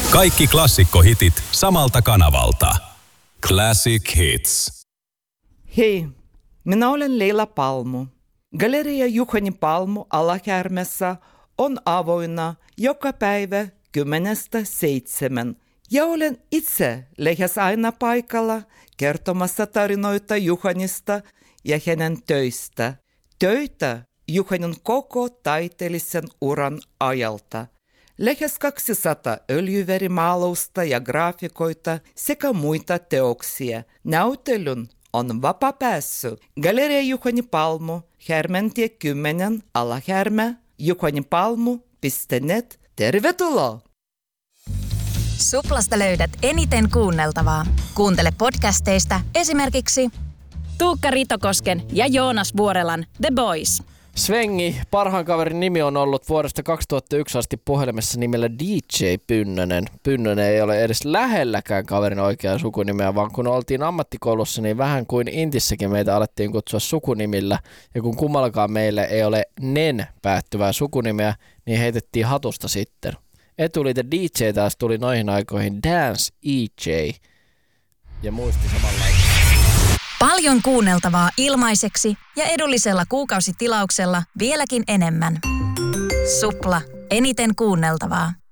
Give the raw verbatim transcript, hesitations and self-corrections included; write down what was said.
Kaikki klassikkohitit samalta kanavalta. Classic Hits. Hei, minä olen Leila Palmu. Galeria Juhani Palmu Alahärmässä on avoinna joka päivä kymmenestä seitsemän. Ja olen itse lähes aina paikalla kertomassa tarinoita Juhanista ja hänen töistä. Töitä Juhanin koko taiteellisen uran ajalta. Lähes kaksisataa öljyvärimaalausta ja graafikoita sekä muita teoksia. Näytelyn on vapaa pääsy. Galeria Juhani Palmu, Härmäntie kymmenen, Alahärmä, juhanipalmu piste net. Tervetuloa! Suplasta löydät eniten kuunneltavaa. Kuuntele podcasteista esimerkiksi Tuukka Ritokosken ja Joonas Vuorelan The Boys. Svengi, parhaan kaverin nimi on ollut vuodesta kaksituhattayksi asti puhelimessa nimellä D J Pynnönen. Pynnönen ei ole edes lähelläkään kaverin oikeaa sukunimeä, vaan kun oltiin ammattikoulussa, niin vähän kuin Intissäkin meitä alettiin kutsua sukunimillä. Ja kun kummallakaan meille ei ole nen päättyvää sukunimeä, niin heitettiin hatusta sitten. Etuliite D J taas tuli noihin aikoihin Dance E J ja muisti samanlaista. Paljon kuunneltavaa ilmaiseksi ja edullisella kuukausitilauksella vieläkin enemmän. Supla. Eniten kuunneltavaa.